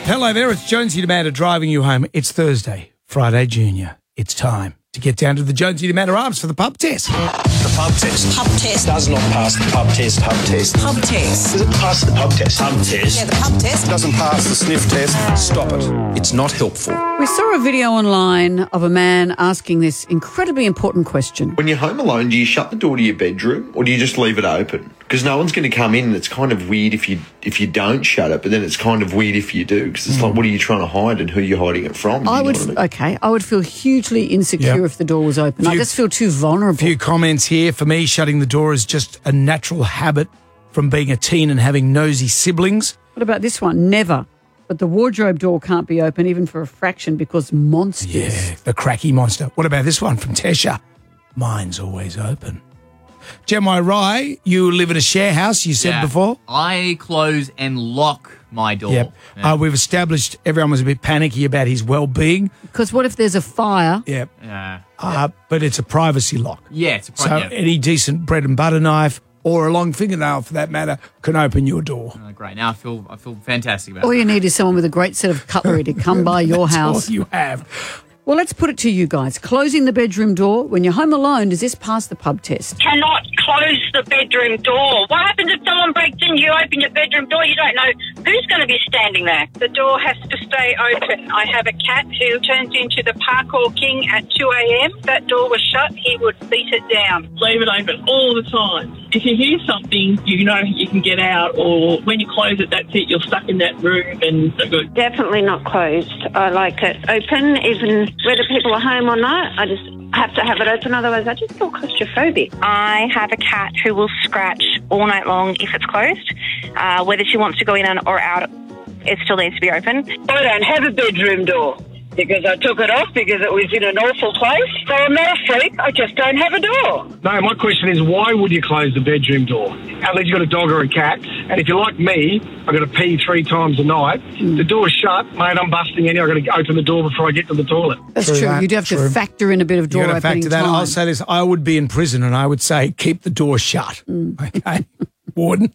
Hello there, it's Jonesy Demander driving you home. It's Thursday, Friday Junior. It's time to get down to the Jonesy Demander Arms for the pub test. The pub test. Pub test. Does not pass the pub test. Pub test. Pub test. Does it pass the pub test? Pub test. Yeah, the pub test. Doesn't pass the sniff test. Stop it. It's not helpful. We saw a video online of a man asking this incredibly important question. When you're home alone, do you shut the door to your bedroom or do you just leave it open? Because no one's going to come in, and it's kind of weird if you don't shut it, but then it's kind of weird if you do, because it's like, what are you trying to hide and who are you hiding it from? I would feel hugely insecure if the door was open. I just feel too vulnerable. A few comments here. For me, shutting the door is just a natural habit from being a teen and having nosy siblings. What about this one? Never. But the wardrobe door can't be open even for a fraction because monsters. Yeah, the cracky monster. What about this one from Tesha? Mine's always open. Gemma Rye, you live in a share house, you said before. I close and lock my door. Yep. Yeah. We've established everyone was a bit panicky about his well-being. Because what if there's a fire? Yep. Yeah. But it's a privacy lock. Yeah, it's a So any decent bread and butter knife or a long fingernail, for that matter, can open your door. Oh, great. Now I feel fantastic about All it. you need is someone with a great set of cutlery to come by your house. All you have. Well, let's put it to you guys. Closing the bedroom door when you're home alone, does this pass the pub test? Cannot close the bedroom door. What happens if someone breaks in? You open your bedroom door, you don't know who's going to be standing there. The door has to stay open. I have a cat who turns into the parkour king at 2 a.m. If that door was shut, he would beat it down. Leave it open all the time. If you hear something, you know you can get out, or when you close it, that's it. You're stuck in that room and so good. Definitely not closed. I like it open, even whether people are home or not. I just have to have it open, otherwise I just feel claustrophobic. I have a cat who will scratch all night long if it's closed. Whether she wants to go in or out, it still needs to be open. I don't have a bedroom door because I took it off because it was in an awful place. So I'm not a freak, I just don't have a door. No, my question is, why would you close the bedroom door? Unless you've got a dog or a cat. And if you're like me, I've got to pee 3 times a night. The door's shut, mate, I'm busting in here. I've got to open the door before I get to the toilet. That's true. You'd have to factor in a bit of door You've got to opening factor that. time. I'll say this. I would be in prison and I would say, keep the door shut. Okay? Warden,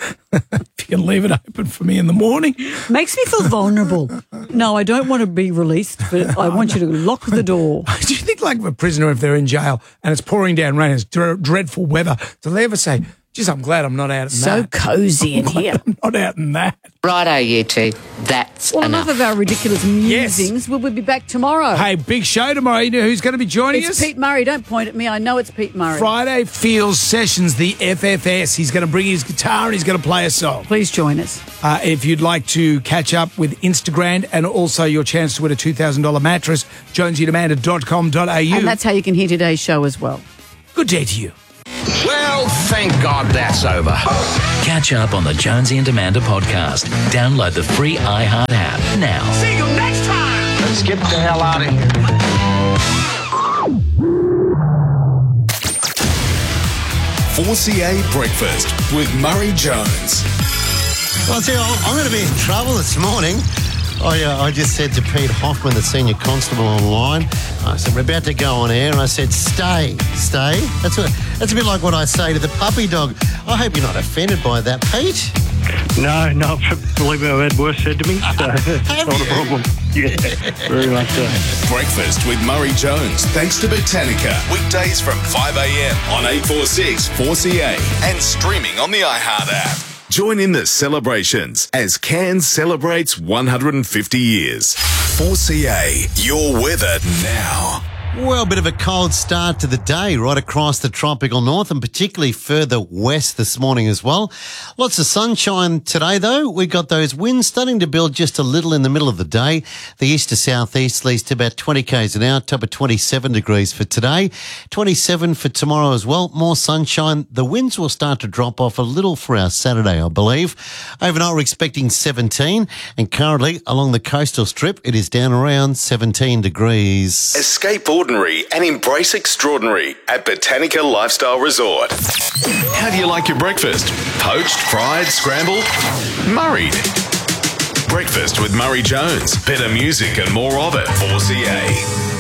if you leave it open for me in the morning. Makes me feel vulnerable. No, I don't want to be released, but I want you to lock the door. Do you think, like, a prisoner, if they're in jail and it's pouring down rain, it's dreadful weather, do they ever say, geez, I'm glad I'm not out in So that? cosy in here. I'm not out in that. Righto, you two. That's Enough of our ridiculous musings. Will we be back tomorrow? Hey, big show tomorrow. You know who's going to be joining It's us? Pete Murray. Don't point at me. I know it's Pete Murray. Friday Feels Sessions, the FFS. He's going to bring his guitar and he's going to play a song. Please join us. If you'd like to catch up with Instagram and also your chance to win a $2,000 mattress, jonesydemander.com.au. And that's how you can hear today's show as well. Good day to you. Well, thank God that's over. Catch up on the Jonesy and Demander podcast. Download the free iHeart app now. See you next time. Let's get the hell out of here. 4CA Breakfast with Murray Jones. Well, I tell you, I'm going to be in trouble this morning. I just said to Pete Hoffman, the senior constable online, I said, we're about to go on air, and I said, stay. That's a bit like what I say to the puppy dog. I hope you're not offended by that, Pete. No, believe me, I've had worse said to me, so it's not a problem. Yeah, very much so. Breakfast with Murray Jones, thanks to Botanica. Weekdays from 5 a.m. on 846 4CA and streaming on the iHeart app. Join in the celebrations as Cairns celebrates 150 years. 4CA, your weather now. Well, a bit of a cold start to the day right across the tropical north and particularly further west this morning as well. Lots of sunshine today, though. We got those winds starting to build just a little in the middle of the day. The east to southeasterlies to about 20 k's an hour, top of 27 degrees for today. 27 for tomorrow as well. More sunshine. The winds will start to drop off a little for our Saturday, I believe. Overnight, we're expecting 17, and currently along the coastal strip, it is down around 17 degrees. Escape ordinary and embrace extraordinary at Botanica Lifestyle Resort. How do you like your breakfast? Poached, fried, scrambled? Murrayed. Breakfast with Murray Jones. Better music and more of it. 4CA.